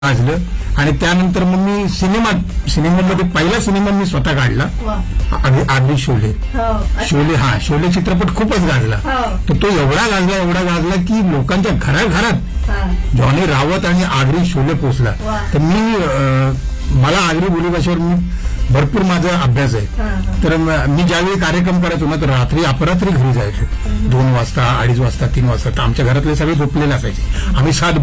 गाजलं आणि त्यानंतर मग मी सिनेमामध्ये पहिला सिनेमा मी स्वतः काढला आगरी शोले. शोले चित्रपट खूपच गाजला. तर तो एवढा गाजला की लोकांच्या घराघरात जॉनी रावत आणि आगरी शोले पोचला. तर मला आगरी बोलीभाषेवर मी भरपूर माझा अभ्यास आहे. तर मी ज्यावेळी कार्यक्रम करायचो ना तर रात्री अपरात्री घरी जायचो 2 वाजता 2:30 वाजता 3 वाजता. तर आमच्या घरातले सगळे झोपलेले असायचे. आम्ही 7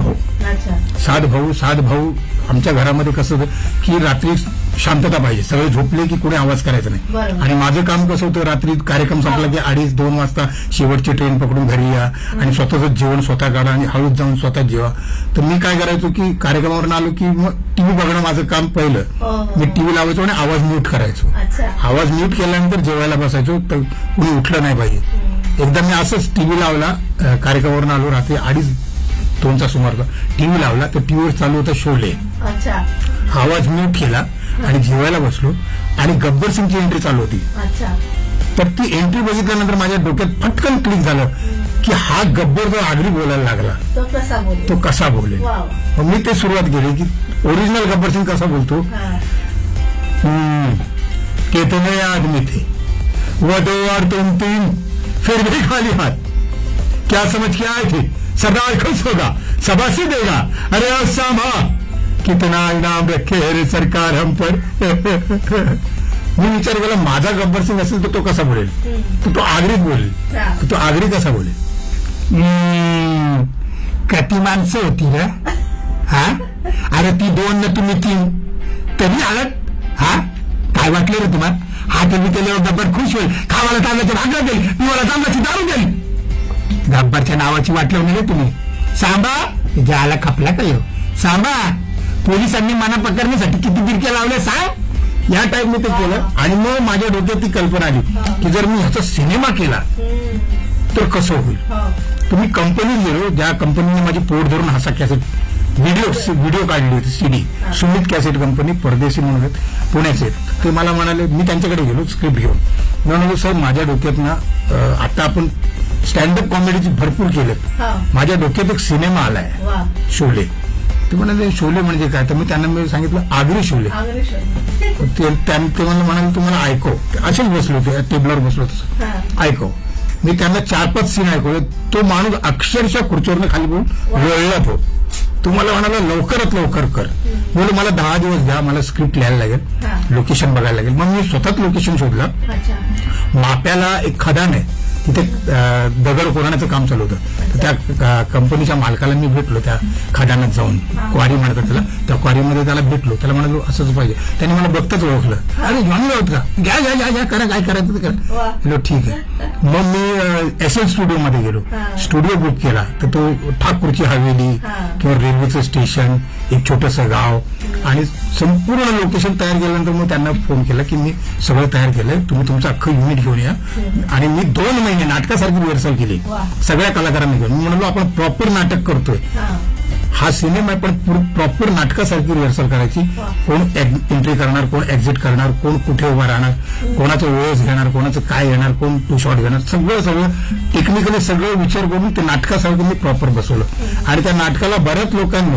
भाऊ. आमच्या घरामध्ये कसं होतं की रात्री शांतता पाहिजे, सगळे झोपले की कोणी आवाज करायचा नाही. आणि माझं काम कसं होतं, रात्री कार्यक्रम संपला की 2:30-2 वाजता शेवटची ट्रेन पकडून घरी या आणि स्वतःचं जेवण स्वतः काढा आणि हळूच जाऊन स्वतः जेवा. तर मी काय करायचो की कार्यक्रमावरून आलो की मग टीव्ही बघणं माझं काम पहिलं. मी टीव्ही लावायचो आणि आवाज म्यूट करायचो. आवाज म्यूट केल्यानंतर जेवायला बसायचो तर कुणी उठलं नाही पाहिजे. एकदा मी असंच टीव्ही लावला, कार्यक्रमावरून आलो रात्री 2:30चा सुमारला टीव्ही लावला तर टीव्हीवर चालू होता शोले. आवाज म्यूट केला आणि जेवायला बसलो आणि गब्बर सिंगची एंट्री चालू होती. तर ती एंट्री बघितल्यानंतर माझ्या डोक्यात पटकन क्लिक झालं की हा गब्बर जो आगरी बोलायला लागला तो कसा बोलेल. मग मी ते सुरुवात केली की ओरिजिनल गब्बर सिंग कसा बोलतो. कितने आदमी थे वो 2 और तुम 3 फिर भी खाली हाथ, क्या समझ के आए थे, सरदार खुश होगा, शाबाशी देगा, अरे असामा कितना इनाम रखे रे सरकार हम पर. मी विचार केला माझा गब्बर सिंग असेल तर तो कसा बोलेल. तो आगरीत बोलेल. तो आगरी कसा बोलेल. किती माणसं होती रे. हा अरे ती 2 न तुम्ही 3 तरी आलात. हा काय वाटलं रे तुम्हाला. हा तुम्ही केल्यावर गब्बर खुश होईल, खावाला तांब्याची भाकर देईल, पिवाला तांब्याची दारू देईल. गब्बरच्या नावाची वाटलं नाही तुम्ही. सांबा ज्याला खपला का येऊ. सांबा पोलिसांनी मना पकडण्यासाठी किती बिरक्या लावल्या सांग. या टाईप मी ते केलं आणि मग माझ्या डोक्यात ती कल्पना आली की जर मी ह्याचा सिनेमा केला तर कसं होईल. तुम्ही कंपनीत गेलो, ज्या कंपनीने माझी पोट धरून हसा कॅसेट व्हिडिओ काढली होती CD, सुमित कॅसेट कंपनी, परदेशी म्हणून पुण्याचे. ते मला म्हणाले, मी त्यांच्याकडे गेलो स्क्रिप्ट घेऊन. मी म्हणालो साहेब माझ्या डोक्यात ना आता आपण स्टँडअप कॉमेडीची भरपूर केलेत, माझ्या डोक्यात एक सिनेमा आलाय शोले. ते म्हणाले शोले म्हणजे काय. तर मी त्यांना सांगितलं आगरी शोले. ते म्हणाले तुम्हाला ऐकव. असेच बसलो होते टेबलवर बसलो तसं ऐकव. मी त्यांना 4-5 सीन ऐकवले. तो माणूस अक्षरशः खुर्चीवरनं खाली बोलून रडला. तो मला म्हणाला लवकरात लवकर कर. बोल मला 10 दिवस द्या, मला स्क्रिप्ट लिहायला लागेल, लोकेशन बघायला लागेल. मग मी स्वतःच लोकेशन शोधला. माप्याला एक खदान आहे, तिथे दगड कोरण्याचं काम चालू होतं. तर त्या कंपनीच्या मालकाला मी भेटलो त्या खदानात जाऊन. क्वारी म्हणतात त्याला. त्या क्वारीमध्ये त्याला भेटलो. त्याला म्हणालो असंच पाहिजे. त्याने मला बघताच ओळखलं. अरे जॉनी राऊत का, घ्या करा, काय करायचं ते करा. हॅलो ठीक आहे. मग मी SL स्टुडिओमध्ये गेलो. स्टुडिओ बुक केला. तर तो ठाकूरची हवेली किंवा रेल्वेचं स्टेशन, एक छोटंसं गाव आणि संपूर्ण लोकेशन तयार केल्यानंतर मग त्यांना फोन केला की मी सगळं तयार केलंय, तुम्ही तुमचं अख्खं युनिट घेऊन या. आणि मी 2 महिने नाटकासारखी रिहर्सल केली सगळ्या कलाकारांनी घेऊन. मी म्हणालो आपण प्रॉपर नाटक करतोय, हा सिनेमा आहे पण प्रॉपर नाटकासारखी रिहर्सल करायची. कोण एंट्री करणार, कोण एक्झिट करणार, कोण कुठे उभा राहणार, कोणाचं ओएस घेणार, कोणाचं काय घेणार, कोण 2 शॉट घेणार, सगळं टेक्निकली सगळं विचार करून ते नाटकासारखं मी प्रॉपर बसवलं. आणि त्या नाटकाला बऱ्याच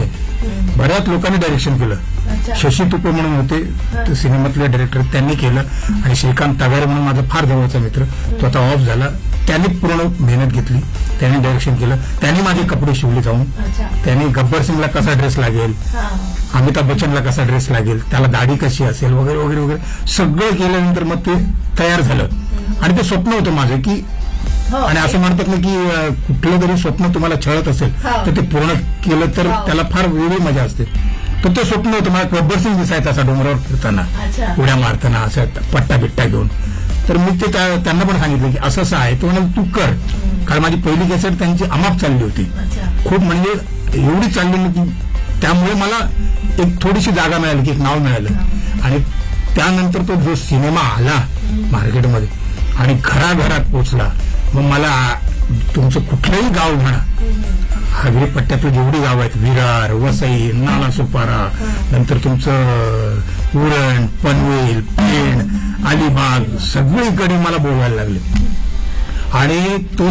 लोकांनी डायरेक्शन केलं. शशी तुपे म्हणून होते सिनेमातले डायरेक्टर, त्यांनी केलं. आणि श्रीकांत तगारे म्हणून माझा फार जवळचा मित्र, तो आता ऑफ झाला, त्यांनी पूर्ण मेहनत घेतली. त्यांनी डायरेक्शन केलं. त्यांनी माझे कपडे शिवले जाऊन. त्यांनी गब्बर सिंगला कसा ड्रेस लागेल, अमिताभ बच्चनला कसा ड्रेस लागेल, त्याला दाढी कशी असेल वगैरे वगैरे वगैरे सगळं केल्यानंतर मग ते तयार झालं. आणि ते स्वप्न होतं माझं की, आणि असं म्हणतात ना की कुठलं तरी स्वप्न तुम्हाला छळत असेल तर ते पूर्ण केलं तर त्याला फार वेगळी मजा असते. तर ते स्वप्न होतं मला गब्बर सिंग दिसायचं असा डोंगरावर फिरताना, उड्या मारताना, असं पट्टा बिट्टा घेऊन. तर मी ते त्यांना पण सांगितलं की असं आहे. तो म्हणाल तू कर. कारण माझी पहिली कॅसेट त्यांची अमाप चालली होती, खूप म्हणजे एवढी चालली होती. त्यामुळे मला एक थोडीशी जागा मिळाली की एक नाव मिळालं. आणि त्यानंतर तो जो सिनेमा आला मार्केटमध्ये आणि घराघरात पोचला. मग मला तुमचं कुठलंही गाव म्हणा, आगरी पट्ट्यातलं जेवढी गाव आहेत, विरार, वसई, नालासोपारा, नंतर तुमचं उरण, पनवेल, पेण, अलिबाग, सगळीकडे मला बोलवायला लागले. आणि तो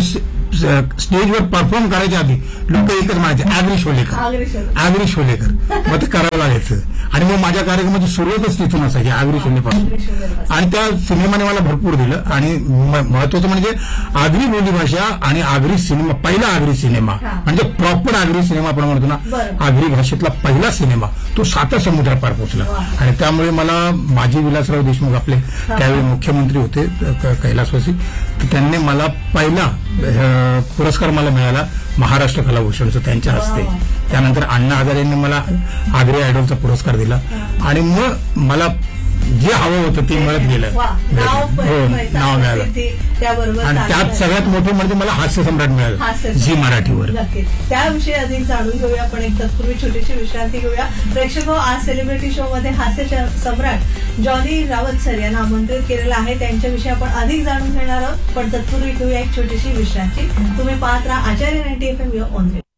स्टेजवर परफॉर्म करायच्या आधी लोक एकच म्हणायचे ऍग्री शोलेकर मग ते करावं लागायचं. आणि मग माझ्या कार्यक्रमाची सुरुवातच तिथून असायची ऍग्री शोलेपासून. आणि त्या सिनेमाने मला भरपूर दिलं. आणि महत्वाचं म्हणजे आगरी बोलीभाषा आणि आगरी सिनेमा, पहिला आगरी सिनेमा म्हणजे प्रॉपर आगरी सिनेमा आपण म्हणतो ना, आगरी भाषेतला पहिला सिनेमा तो 7 समुद्र पार पोहोचला. आणि त्यामुळे मला माजी विलासराव देशमुख आपले त्यावेळी मुख्यमंत्री होते कैलासवासी, त्यांनी मला पहिला पुरस्कार मला मिळाला महाराष्ट्र कलाभूषणचा त्यांच्या हस्ते. त्यानंतर अण्णा हजारे यांनी मला आगरी आयडॉलचा पुरस्कार दिला. आणि मग मला जे हवं होतं ते मिळत गेलं. नाव मिळालं. आणि त्यात सगळ्यात मोठं म्हणजे मला हास्य सम्राट मिळालं झी मराठीवर. त्याविषयी अधिक जाणून घेऊया, पण एक तत्पूर्वी छोटीशी विश्रांती घेऊया. प्रेक्षक आज सेलिब्रिटी शो मध्ये हास्य सम्राट जॉनी रावत सर यांना आमंत्रित केलेलं आहे. त्यांच्याविषयी आपण अधिक जाणून घेणार आहोत, पण तत्पूर्वी घेऊया एक छोटीशी विश्रांती. तुम्ही पाहत राहा आचार्य 90 FM ऑन.